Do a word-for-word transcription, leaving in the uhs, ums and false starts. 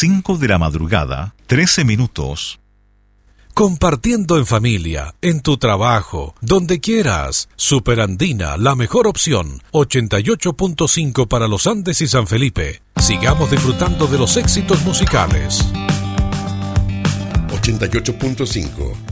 cinco de la madrugada, trece minutos. Compartiendo en familia, en tu trabajo, donde quieras. Superandina, la mejor opción. ochenta y ocho punto cinco para los Andes y San Felipe. Sigamos disfrutando de los éxitos musicales. ochenta y ocho punto cinco.